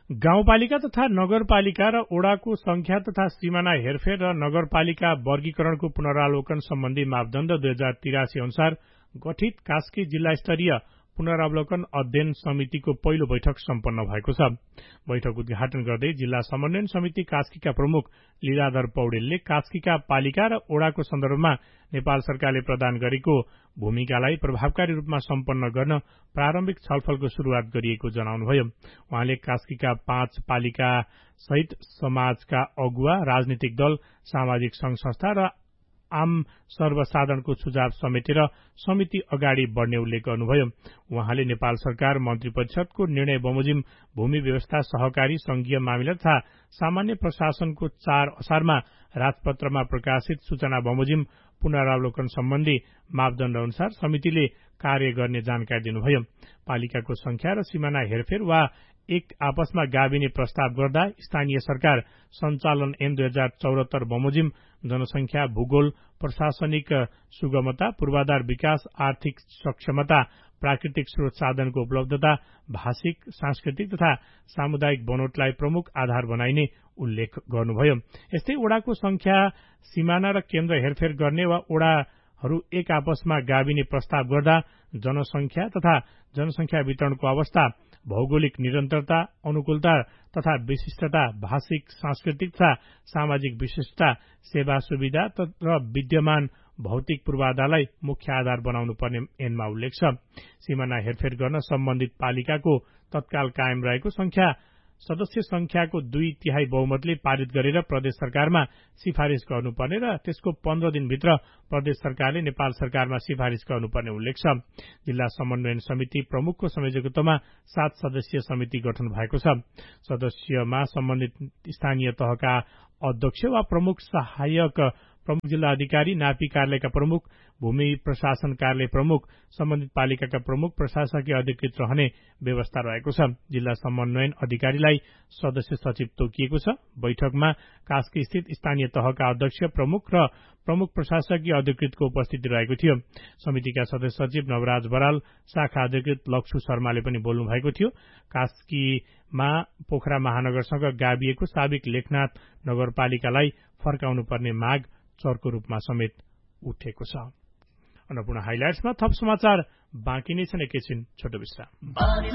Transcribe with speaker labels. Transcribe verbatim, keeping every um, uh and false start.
Speaker 1: गाउँपालिका तथा नगरपालिका र ओडाको संख्या तथा सीमाना हेरफेर र नगरपालिका वर्गीकरणको पुनरावलोकन सम्बन्धी मापदण्ड दुई हजार तिरासी अनुसार गठित कास्की जिल्ला स्तरीय पुनरावलोकन अध्ययन समितिको पहिलो बैठक सम्पन्न भएको छ। बैठक उद्घाटन गर्दै जिल्ला समन्वयन समिति कास्कीका प्रमुख लीलाधर पौडेलले कास्कीका पालिका र ओडाको सन्दर्भमा नेपाल सरकारले प्रदान गरेको भूमिकालाई प्रभावकारी रूपमा सम्पन्न गर्न प्रारम्भिक छलफलको शुरूआत गरिएको जनाउनुभयो। उहाँले कास्कीका पाँच पालिका सहित समाजका अगुवा, राजनीतिक दल, सामाजिक संघ संस्था र आम सर्वसाधारणको सुझाव समेटेर समिति अगाडि बढ्ने उल्लेख गर्नुभयो। उहाँले नेपाल सरकार मन्त्री परिषदको निर्णय बमोजिम भूमि व्यवस्था, सहकारी संघीय मामिला तथा सामान्य प्रशासनको चार असारमा राजपत्रमा प्रकाशित सूचना बमोजिम पुनरावलोकन सम्बन्धी मापदण्ड अनुसार समितिले कार्य गर्ने जानकारी दिनुभयो। पालिकाको संख्या र सीमाना हेरफेर वा एक आपसमा गाभिने प्रस्ताव गर्दा स्थानीय सरकार सञ्चालन ऐन दुई हजार चौहत्तर बमोजिम जनसंख्या, भूगोल, प्रशासनिक सुगमता, पूर्वाधार विकास, आर्थिक सक्षमता, प्राकृतिक स्रोत साधनको उपलब्धता, भाषिक, सांस्कृतिक तथा सामुदायिक बनोटलाई प्रमुख आधार बनाइने उल्लेख गर्नुभयो। यस्तै ओडाको संख्या, सीमाना र केन्द्र हेरफेर गर्ने वा ओडाहरू एक आपसमा गाभिने प्रस्ताव गर्दा जनसंख्या तथा जनसंख्या वितरणको अवस्था, भौगोलिक निरन्तरता, अनुकूलता तथा विशिष्टता, भाषिक, सांस्कृतिक तथा सामाजिक विशिष्टता, सेवा सुविधा र विद्यमान भौतिक पूर्वाधारलाई मुख्य आधार बनाउनु पर्ने ऐनमा उल्लेख छ। सीमाना हेरफेर गर्न सम्बन्धित पालिकाको तत्काल कायम रहेको संख्या सदस्य संख्याको दुई तिहाई बहुमतले पारित गरेर प्रदेश सरकारमा सिफारिश गर्नुपर्ने र त्यसको पन्ध्र दिनभित्र प्रदेश सरकारले नेपाल सरकारमा सिफारिश गर्नुपर्ने उल्लेख छ। जिल्ला समन्वयन समिति प्रमुखको संयोजकत्वमा सात सदस्यीय समिति गठन भएको छ। सदस्यमा सम्बन्धित स्थानीय तहका अध्यक्ष वा प्रमुख, सहायक प्रमुख जिल्ला अधिकारी, नापी कार्यालयका प्रमुख, भूमि प्रशासन कार्यालय प्रमुख, सम्बन्धित पालिकाका प्रमुख, प्रशासकीय अधिकृत रहने व्यवस्था रहेको छ। जिल्ला समन्वयन अधिकारीलाई सदस्य सचिव तोकिएको छ। बैठकमा कास्की स्थित स्थानीय तहका अध्यक्ष, प्रमुख र प्रमुख प्रशासकीय अधिकृतको उपस्थिति रहेको थियो। समितिका सदस्य सचिव नवराज बराल, शाखा अधिकृत लक्ष्ु शर्माले पनि बोल्नु भएको थियो। कास्कीमा पोखरा महानगरसँग गाभिएको साबिक लेखनाथ नगरपालिकालाई फर्काउनु पर्ने माग चरको रूपमा समेत उठेको छ। अन्नपूर्ण हाइलाइट्समा थप समाचार बाँकी नै छन्। एकैछिन छोटो विश्राम।